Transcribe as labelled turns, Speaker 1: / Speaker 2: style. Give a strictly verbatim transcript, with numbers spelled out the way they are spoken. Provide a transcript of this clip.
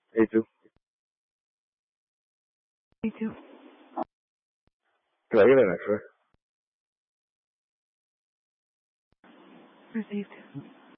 Speaker 1: Me too.
Speaker 2: Me too.
Speaker 1: Can I get an X-ray?
Speaker 2: Received.